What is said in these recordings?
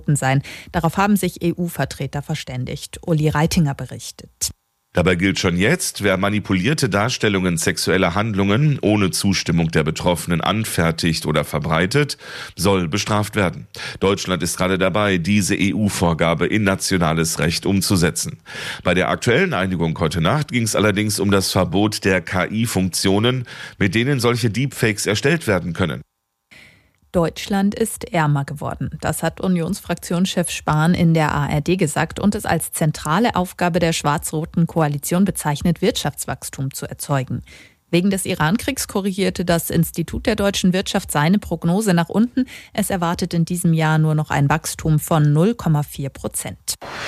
verboten sein. Darauf haben sich EU-Vertreter verständigt. Uli Reitinger berichtet. Dabei gilt schon jetzt, wer manipulierte Darstellungen sexueller Handlungen ohne Zustimmung der Betroffenen anfertigt oder verbreitet, soll bestraft werden. Deutschland ist gerade dabei, diese EU-Vorgabe in nationales Recht umzusetzen. Bei der aktuellen Einigung heute Nacht ging es allerdings um das Verbot der KI-Funktionen, mit denen solche Deepfakes erstellt werden können. Deutschland ist ärmer geworden. Das hat Unionsfraktionschef Spahn in der ARD gesagt und es als zentrale Aufgabe der schwarz-roten Koalition bezeichnet, Wirtschaftswachstum zu erzeugen. Wegen des Iran-Kriegs korrigierte das Institut der deutschen Wirtschaft seine Prognose nach unten. Es erwartet in diesem Jahr nur noch ein Wachstum von 0,4%.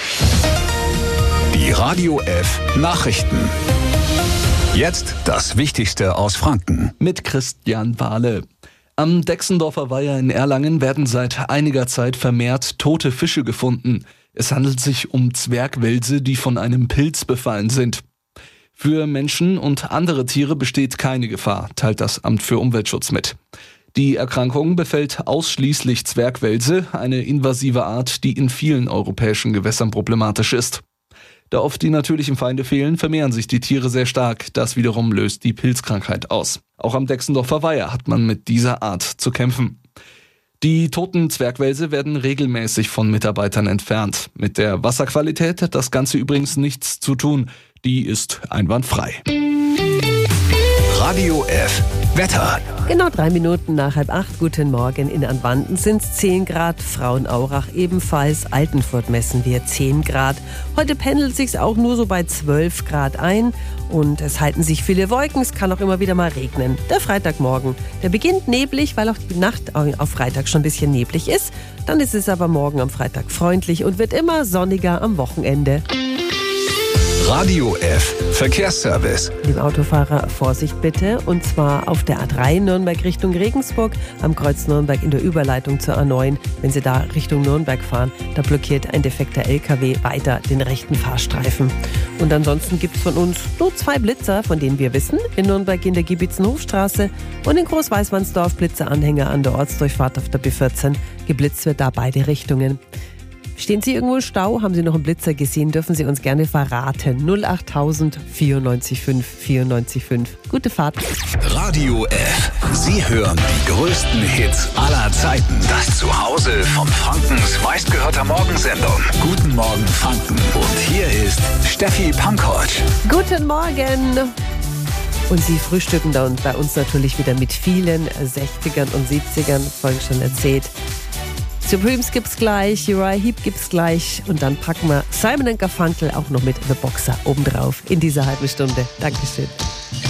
Die Radio F Nachrichten. Jetzt das Wichtigste aus Franken. Mit Christian Wahle. Am Dexendorfer Weiher in Erlangen werden seit einiger Zeit vermehrt tote Fische gefunden. Es handelt sich um Zwergwelse, die von einem Pilz befallen sind. Für Menschen und andere Tiere besteht keine Gefahr, teilt das Amt für Umweltschutz mit. Die Erkrankung befällt ausschließlich Zwergwelse, eine invasive Art, die in vielen europäischen Gewässern problematisch ist. Da oft die natürlichen Feinde fehlen, vermehren sich die Tiere sehr stark. Das wiederum löst die Pilzkrankheit aus. Auch am Dexendorfer Weiher hat man mit dieser Art zu kämpfen. Die toten Zwergwelse werden regelmäßig von Mitarbeitern entfernt. Mit der Wasserqualität hat das Ganze übrigens nichts zu tun. Die ist einwandfrei. Radio F Wetter. Genau 3 Minuten nach 7:30. Guten Morgen. In Anwanden sind es 10 Grad, Frauenaurach ebenfalls, Altenfurt messen wir 10 Grad. Heute pendelt sich's auch nur so bei 12 Grad ein und es halten sich viele Wolken, es kann auch immer wieder mal regnen. Der Freitagmorgen, der beginnt neblig, weil auch die Nacht auf Freitag schon ein bisschen neblig ist. Dann ist es aber morgen am Freitag freundlich und wird immer sonniger am Wochenende. Radio F Verkehrsservice. Liebe Autofahrer, Vorsicht bitte. Und zwar auf der A3 Nürnberg Richtung Regensburg, am Kreuz Nürnberg in der Überleitung zur A9. Wenn Sie da Richtung Nürnberg fahren, da blockiert ein defekter LKW weiter den rechten Fahrstreifen. Und ansonsten gibt es von uns nur 2 Blitzer, von denen wir wissen. In Nürnberg in der Giebitzenhofstraße und in Großweißmannsdorf Blitzeranhänger an der Ortsdurchfahrt auf der B14. Geblitzt wird da beide Richtungen. Stehen Sie irgendwo im Stau? Haben Sie noch einen Blitzer gesehen? Dürfen Sie uns gerne verraten. 08000 94 5 94 5. Gute Fahrt. Radio F. Sie hören die größten Hits aller Zeiten. Das Zuhause von Frankens meistgehörter Morgensendung. Guten Morgen Franken. Und hier ist Steffi Pankovic. Guten Morgen. Und Sie frühstücken da und bei uns natürlich wieder mit vielen 60ern und 70ern, vorhin schon erzählt. Supremes gibt's gleich, Uriah Heep gibt's gleich und dann packen wir Simon & Garfunkel auch noch mit The Boxer obendrauf in dieser halben Stunde. Dankeschön.